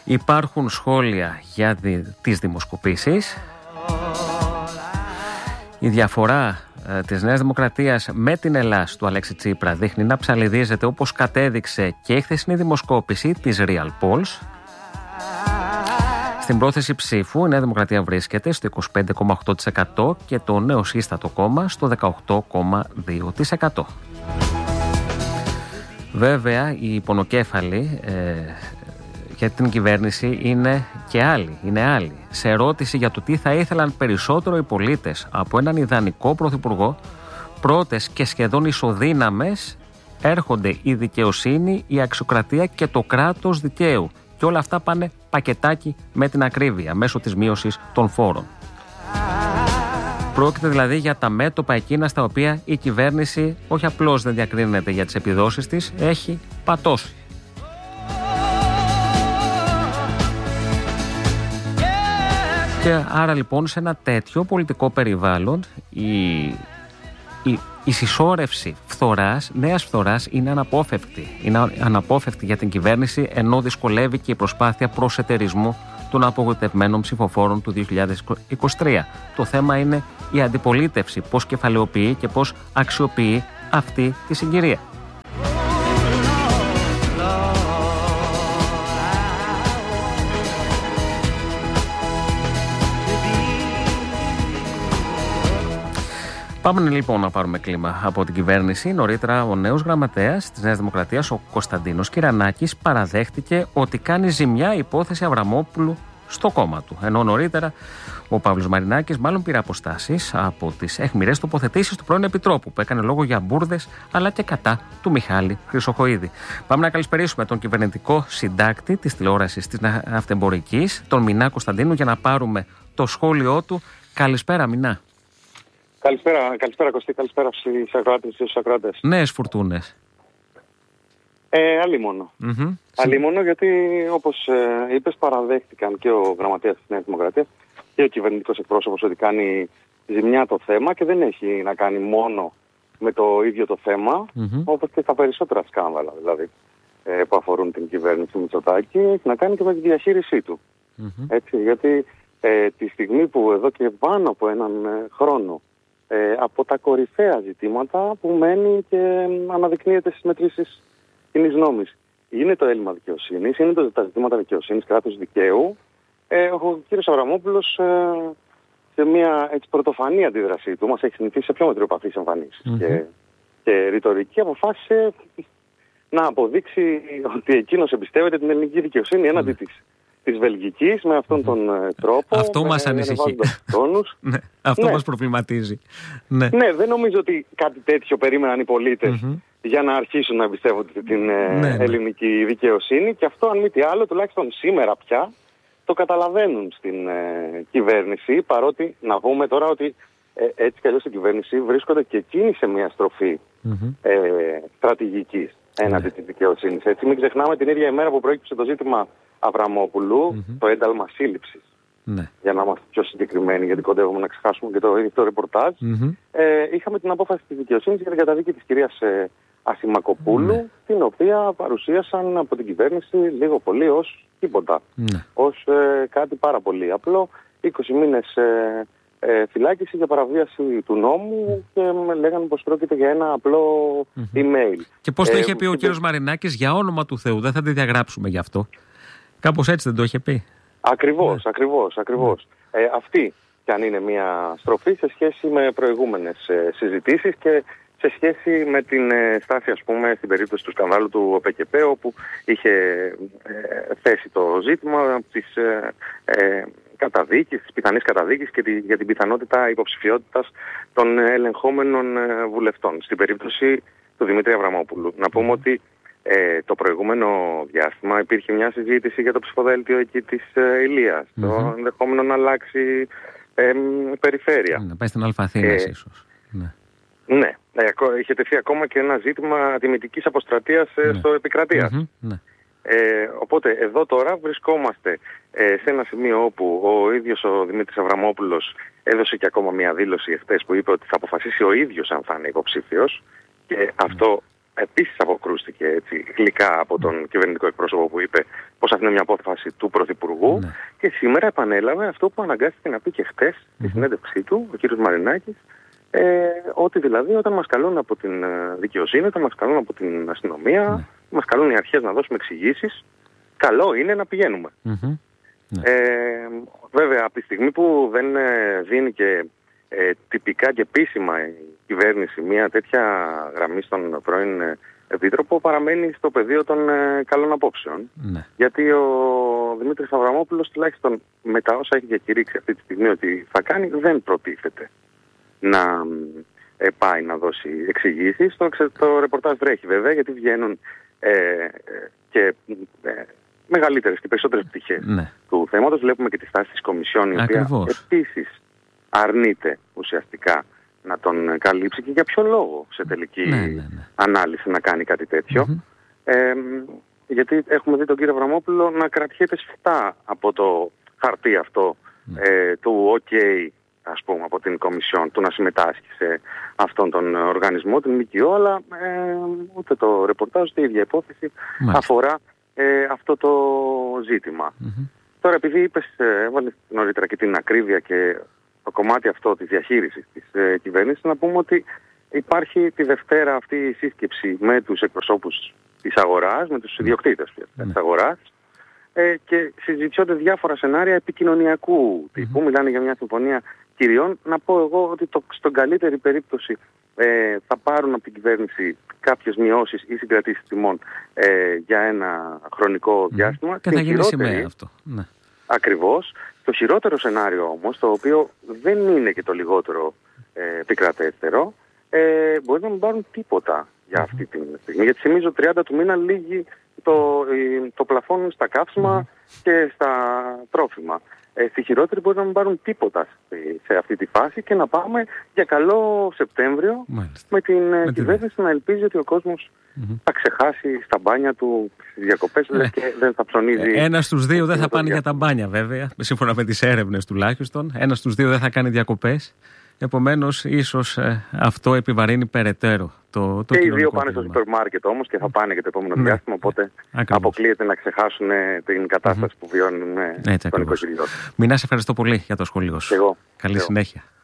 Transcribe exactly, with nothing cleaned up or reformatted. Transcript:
Υπάρχουν σχόλια για τις δημοσκοπήσεις. Η διαφορά ε, της Νέας Δημοκρατίας με την Ελλάς του Αλέξη Τσίπρα δείχνει να ψαλιδίζεται, όπως κατέδειξε και η χθεσινή δημοσκόπηση της Real Polls. Στην πρόθεση ψήφου η Νέα Δημοκρατία βρίσκεται στο είκοσι πέντε κόμμα οκτώ τοις εκατό και το νεοσύστατο κόμμα στο δεκαοκτώ κόμμα δύο τοις εκατό. Βέβαια, οι πονοκέφαλοι ε, για την κυβέρνηση είναι και άλλοι, είναι άλλοι. Σε ερώτηση για το τι θα ήθελαν περισσότερο οι πολίτες από έναν ιδανικό πρωθυπουργό, πρώτες και σχεδόν ισοδύναμες έρχονται η δικαιοσύνη, η αξιοκρατία και το κράτος δικαίου. Και όλα αυτά πάνε πακετάκι με την ακρίβεια, μέσω της μείωσης των φόρων. Πρόκειται δηλαδή για τα μέτωπα εκείνα στα οποία η κυβέρνηση όχι απλώς δεν διακρίνεται για τις επιδόσεις της, έχει πατώσει. Και άρα λοιπόν σε ένα τέτοιο πολιτικό περιβάλλον η, η, η συσσόρευση φθοράς, νέας φθοράς είναι αναπόφευκτη. Είναι αναπόφευκτη για την κυβέρνηση, ενώ δυσκολεύει και η προσπάθεια προσετερισμού των απογοητευμένων ψηφοφόρων του δύο χιλιάδες είκοσι τρία. Το θέμα είναι η αντιπολίτευση, πώς κεφαλαιοποιεί και πώς αξιοποιεί αυτή τη συγκυρία. Πάμε λοιπόν να πάρουμε κλίμα από την κυβέρνηση. Νωρίτερα ο νέος γραμματέας της Νέας Δημοκρατίας, ο Κωνσταντίνος Κυρανάκης, παραδέχτηκε ότι κάνει ζημιά η υπόθεση Αβραμόπουλου στο κόμμα του. Ενώ νωρίτερα ο Παύλος Μαρινάκης μάλλον πήρε αποστάσεις από τις αιχμηρές τοποθετήσεις του πρώην Επιτρόπου, που έκανε λόγο για μπουρδες αλλά και κατά του Μιχάλη Χρυσοχοΐδη. Πάμε να καλησπερίσουμε τον κυβερνητικό συντάκτη της τηλεόρασης της Ναυτεμπορικής, τον Μινά Κωνσταντίνου, για να πάρουμε το σχόλιο του. Καλησπέρα, Μινά. Καλησπέρα, καλησπέρα Κωστή, καλησπέρα στους ακροάτες και στους ακροάτες. Νέες φουρτούνες. Ε, αλίμονο. Mm-hmm. Αλίμονο, γιατί όπως ε, είπες, παραδέχτηκαν και ο γραμματέας της Νέας Δημοκρατίας και ο κυβερνητικός εκπρόσωπος ότι κάνει ζημιά το θέμα και δεν έχει να κάνει μόνο με το ίδιο το θέμα, mm-hmm. όπως και τα περισσότερα σκάνδαλα δηλαδή ε, που αφορούν την κυβέρνηση Μητσοτάκη, έχει να κάνει και με τη διαχείρισή του. Mm-hmm. Έτσι, γιατί ε, τη στιγμή που εδώ και πάνω από έναν ε, χρόνο Ε, από τα κορυφαία ζητήματα που μένει και αναδεικνύεται στις μετρήσεις κοινής νόμης. Είναι το έλλειμμα δικαιοσύνης, είναι το, τα ζητήματα δικαιοσύνης, κράτους δικαίου. Ε, ο κύριος Αβραμόπουλος ε, σε μια έτσι, πρωτοφανή αντίδρασή του, μας έχει συνηθίσει σε πιο μετριοπαθείς εμφανίσεις mm-hmm. και, και ρητορική, αποφάσισε να αποδείξει ότι εκείνος εμπιστεύεται την ελληνική δικαιοσύνη έναντι mm-hmm. της. της Βελγικής με αυτόν τον mm. τρόπο. Αυτό μας ανησυχεί. ναι, αυτό ναι. μας προβληματίζει. Ναι. ναι, δεν νομίζω ότι κάτι τέτοιο περίμεναν οι πολίτες mm-hmm. για να αρχίσουν να εμπιστεύονται την ναι, ελληνική ναι. δικαιοσύνη, και αυτό αν μη τι άλλο, τουλάχιστον σήμερα πια, το καταλαβαίνουν στην ε, κυβέρνηση, παρότι να πούμε τώρα ότι ε, έτσι κι αλλιώς στην κυβέρνηση βρίσκονται και εκείνοι σε μια στροφή mm-hmm. ε, στρατηγικής έναντι mm-hmm. της δικαιοσύνης. Έτσι, μην ξεχνάμε την ίδια ημέρα που προέκυψε το ζήτημα Αβραμόπουλου, mm-hmm. το ένταλμα σύλληψης. Ναι. Για να είμαστε πιο συγκεκριμένοι, γιατί κοντεύουμε να ξεχάσουμε και το ίδιο το ρεπορτάζ. Mm-hmm. Ε, είχαμε την απόφαση της δικαιοσύνης για την καταδίκη της κυρίας ε, Ασημακοπούλου, mm-hmm. την οποία παρουσίασαν από την κυβέρνηση λίγο πολύ ως τίποτα. Mm-hmm. Ως ε, κάτι πάρα πολύ απλό. είκοσι μήνες ε, ε, φυλάκιση για παραβίαση του νόμου mm-hmm. και με λέγανε πως πρόκειται για ένα απλό mm-hmm. email. Και πώς το ε, είχε πει ο κύριος Μαρινάκης, για όνομα του Θεού, δεν θα τη διαγράψουμε γι' αυτό. Κάπως έτσι δεν το είχε πει. Ακριβώς, ναι. ακριβώς, ακριβώς. Ναι. Ε, αυτή κι αν είναι μια στροφή σε σχέση με προηγούμενες ε, συζητήσεις και σε σχέση με την ε, στάση, ας πούμε, στην περίπτωση του σκανδάλου του ΟΠΕΚΕΠΕ, όπου είχε ε, θέσει το ζήτημα της ε, ε, καταδίκης, της πιθανής καταδίκης και τη, για την πιθανότητα υποψηφιότητας των ελεγχόμενων ε, βουλευτών. Στην περίπτωση του Δημήτρη Αβραμόπουλου. Να πούμε ότι Ε, το προηγούμενο διάστημα υπήρχε μια συζήτηση για το ψηφοδέλτιο εκεί της ε, Ηλίας, mm-hmm. το ενδεχόμενο να αλλάξει ε, περιφέρεια. Να πάει στην Αλφαθήνας ε, ίσως. Ναι, ναι ε, είχε τεθεί ακόμα και ένα ζήτημα τιμητικής αποστρατείας ε, ναι. στο επικρατείας. Mm-hmm. Ναι. Ε, οπότε εδώ τώρα βρισκόμαστε ε, σε ένα σημείο όπου ο ίδιος ο Δημήτρης Αβραμόπουλος έδωσε και ακόμα μια δήλωση εχθές που είπε ότι θα αποφασίσει ο ίδιος αν θα είναι υποψήφιος, και mm-hmm. αυτό επίσης αποκρούστηκε έτσι, γλυκά από τον κυβερνητικό εκπρόσωπο που είπε πως αυτή είναι μια απόφαση του Πρωθυπουργού ναι. και σήμερα επανέλαβε αυτό που αναγκάστηκε να πει και χτες mm-hmm. στη συνέντευξή του, ο κ. Μαρινάκης, ε, ότι δηλαδή όταν μας καλούν από την δικαιοσύνη, όταν μας καλούν από την αστυνομία, ναι. μας καλούν οι αρχές να δώσουμε εξηγήσεις, καλό είναι να πηγαίνουμε. Mm-hmm. Ε, βέβαια, από τη στιγμή που δεν ε, δίνει και ε, τυπικά και επίσημα η κυβέρνηση μια τέτοια γραμμή στον πρώην ε, Επίτροπο, παραμένει στο πεδίο των ε, καλών απόψεων. Ναι. Γιατί ο Δημήτρης Αβραμόπουλος, τουλάχιστον με τα όσα έχει διακηρύξει αυτή τη στιγμή ότι θα κάνει, δεν προτίθεται να ε, πάει να δώσει εξηγήσεις. Το, το ρεπορτάζ τρέχει βέβαια, γιατί βγαίνουν ε, ε, και... Ε, μεγαλύτερες και περισσότερες πτυχές ναι. του θέματος. Βλέπουμε και τη στάση της Κομισιόν, η οποία επίσης αρνείται ουσιαστικά να τον καλύψει και για ποιο λόγο σε τελική ναι, ναι, ναι. ανάλυση να κάνει κάτι τέτοιο. Mm-hmm. Ε, γιατί έχουμε δει τον κύριο Αβραμόπουλο να κρατιέται σφιχτά από το χαρτί αυτό mm. ε, του OK, ας πούμε, από την Κομισιόν, του να συμμετάσχει σε αυτόν τον οργανισμό, την ΜΚΟ, αλλά ε, ούτε το ρεπορτάζ, ούτε η ίδια υπόθεση mm. αφορά Ε, αυτό το ζήτημα. Mm-hmm. Τώρα, επειδή είπες, ε, έβαλες νωρίτερα και την ακρίβεια και το κομμάτι αυτό της διαχείρισης της ε, κυβέρνησης, να πούμε ότι υπάρχει τη Δευτέρα αυτή η σύσκεψη με τους εκπροσώπους της αγοράς, με τους ιδιοκτήτες mm-hmm. της αγοράς ε, και συζητιόνται διάφορα σενάρια επικοινωνιακού τύπου. Mm-hmm. Μιλάνε για μια συμφωνία κυριών. Να πω εγώ ότι το, στον καλύτερη περίπτωση Ε, θα πάρουν από την κυβέρνηση κάποιες μειώσεις ή συγκρατήσεις τιμών ε, για ένα χρονικό διάστημα. Mm. Και θα γίνει σημαία αυτό. Ναι. Ακριβώς. Το χειρότερο σενάριο όμως, το οποίο δεν είναι και το λιγότερο ε, επικρατέστερο, ε, μπορεί να μην πάρουν τίποτα για αυτή τη στιγμή. Γιατί θυμίζω τριάντα του μήνα λύγει το, το πλαφόν στα καύσιμα mm. και στα τρόφιμα. Ε, στη χειρότερη μπορεί να μην πάρουν τίποτα σε αυτή τη φάση και να πάμε για καλό Σεπτέμβριο Μάλιστα. με την με κυβέρνηση τη... να ελπίζει ότι ο κόσμος mm-hmm. θα ξεχάσει στα μπάνια του στις διακοπές ε, και δεν θα ψωνίζει. Ένα στους δύο δεν θα πάνε για τα μπάνια βέβαια, σύμφωνα με τις έρευνες τουλάχιστον. Ένα στους δύο δεν θα κάνει διακοπές. Επομένως, ίσως ε, αυτό επιβαρύνει περαιτέρω το, το και οι δύο πάνε στο σούπερ μάρκετ όμως και θα πάνε και το επόμενο ναι. διάστημα. Οπότε ακριβώς. αποκλείεται να ξεχάσουν ε, την κατάσταση mm-hmm. που βιώνουν ε, στον οικογενειό. Μινά, σε ευχαριστώ πολύ για το σχόλιο σου. Εγώ. Καλή Εγώ. συνέχεια.